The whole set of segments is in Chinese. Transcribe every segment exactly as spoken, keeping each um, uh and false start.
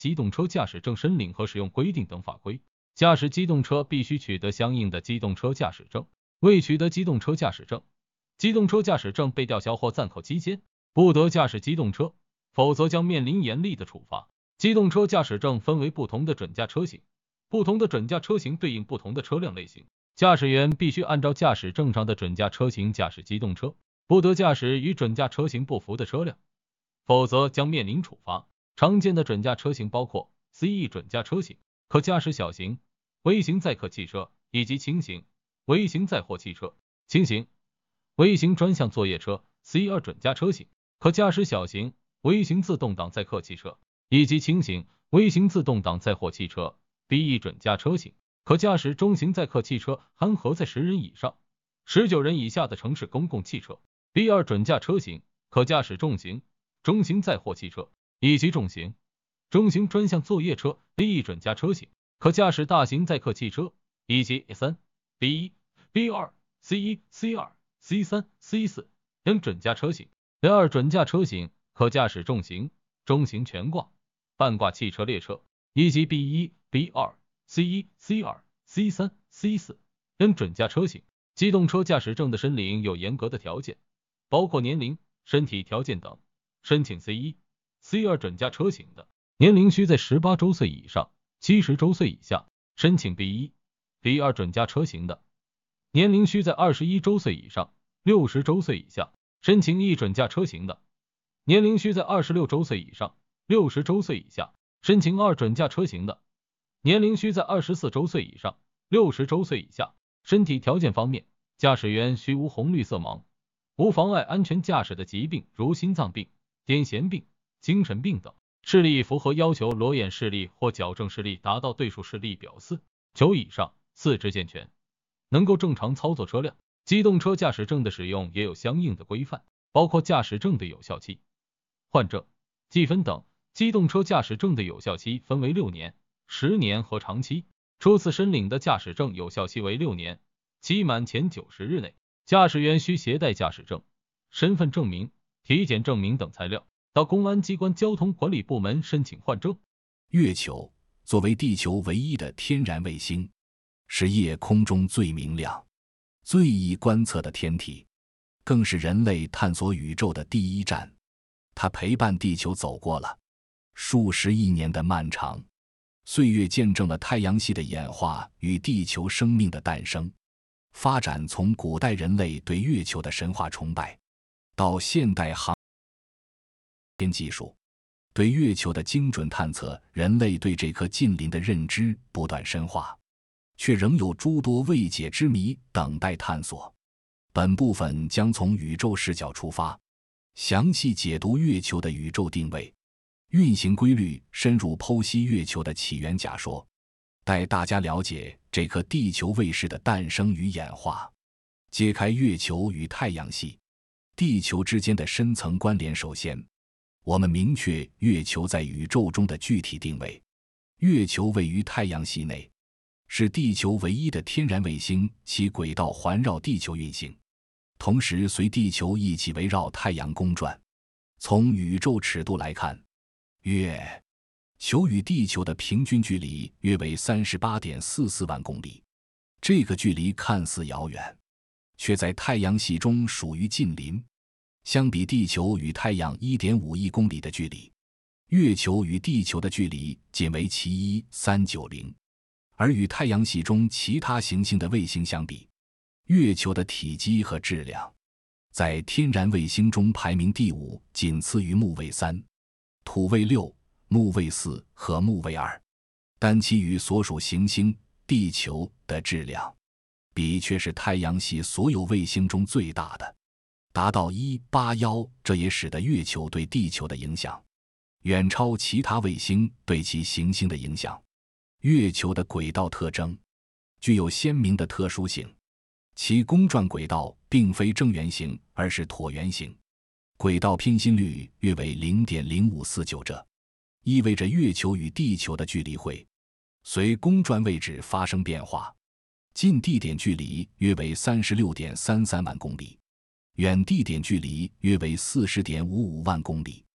机动车驾驶证申领和使用规定等法规。驾驶机动车必须取得相应的机动车驾驶证，未取得机动车驾驶证，机动车驾驶证被吊销或暂扣期间，不得驾驶机动车，否则将面临严厉的处罚。机动车驾驶证分为不同的准驾车型，不同的准驾车型对应不同的车辆类型，驾驶员必须按照驾驶证上的准驾车型驾驶机动车，不得驾驶与准驾车型不符的车辆，否则将面临处罚。常见的准驾车型包括 C E 准驾车型，可驾驶小型、微型载客汽车以及轻型、微型载货汽车。轻型、微型专项作业车 C 二 准驾车型，可驾驶小型、微型自动挡载客汽车以及轻型、微型自动挡载货汽车。B 一 准驾车型，可驾驶中型载客汽车含荷载十人以上、十九人以下的城市公共汽车。B 二 准驾车型，可驾驶重型、中型载货汽车以及重型、中型专项作业车。B 一 准驾车型，可驾驶大型载客汽车以及 三、B 一、B 二、C 一、C 二、C 三、C 四 等准驾车型。B 二 准驾车型，可驾驶重型、中型全挂、半挂汽车列车以及 B 一、B 二、C 一、C 二、C 三、C 四 等准驾车型。机动车驾驶证的申领有严格的条件，包括年龄、身体条件等。申请 C 一、C 二 准驾车型的，年龄需在十八周岁以上，七十周岁以下。申请 B 一、B 二 准驾车型的，年龄需在二十一周岁以上，六十周岁以下。申请 E 准驾车型的，年龄需在二十六周岁以上，六十周岁以下。申请二准驾车型的，年龄需在二十四周岁以上，六十周岁以下。身体条件方面，驾驶员需无红绿色盲，无妨碍安全驾驶的疾病，如心脏病、癫痫病、精神病等。视力符合要求，裸眼视力或矫正视力达到对数视力表四、九以上，四肢健全，能够正常操作车辆。机动车驾驶证的使用也有相应的规范，包括驾驶证的有效期、换证、记分等。机动车驾驶证的有效期分为六年、十年和长期。初次申领的驾驶证有效期为六年，期满前九十日内，驾驶员需携带驾驶证、身份证明、体检证明等材料，到公安机关交通管理部门申请换证。 月球作为地球唯一的天然卫星，是夜空中最明亮、最易观测的天体，更是人类探索宇宙的第一站。它陪伴地球走过了数十亿年的漫长岁月，见证了太阳系的演化与地球生命的诞生。发展从古代人类对月球的神话崇拜，到现代航天技术对月球的精准探测，人类对这颗近邻的认知不断深化，却仍有诸多未解之谜等待探索。本部分将从宇宙视角出发，详细解读月球的宇宙定位、运行规律，深入剖析月球的起源假说，带大家了解这颗地球卫士的诞生与演化，揭开月球与太阳系、地球之间的深层关联。首先，我们明确月球在宇宙中的具体定位。月球位于太阳系内，是地球唯一的天然卫星，其轨道环绕地球运行，同时随地球一起围绕太阳公转。从宇宙尺度来看，月球与地球的平均距离约为 三十八点四四万公里。这个距离看似遥远，却在太阳系中属于近邻。相比地球与太阳 一点五亿公里的距离，月球与地球的距离仅为其一点三九零。而与太阳系中其他行星的卫星相比，月球的体积和质量在天然卫星中排名第五，仅次于木卫三、土卫六、木卫四和木卫二，但其与所属行星地球的质量比却是太阳系所有卫星中最大的，达到一百八十一。这也使得月球对地球的影响远超其他卫星对其行星的影响。月球的轨道特征具有鲜明的特殊性，其公转轨道并非正圆形，而是椭圆形，轨道偏心率约为 零点零五四九，这意味着月球与地球的距离会随公转位置发生变化。近地点距离约为 三十六点三三万公里，远地点距离约为 四十点五五万公里。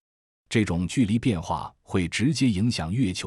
这种距离变化会直接影响月球